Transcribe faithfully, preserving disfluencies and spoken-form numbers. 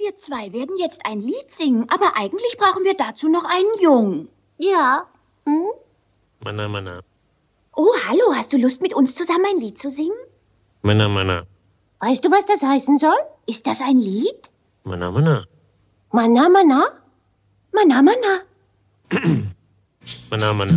Wir zwei werden jetzt ein Lied singen, aber eigentlich brauchen wir dazu noch einen Jungen. Ja. Hm? Mana, mana. Oh, hallo, hast du Lust, mit uns zusammen ein Lied zu singen? Mana, mana. Weißt du, was das heißen soll? Ist das ein Lied? Mana, mana. Mana, mana? Mana, mana. Mana, mana.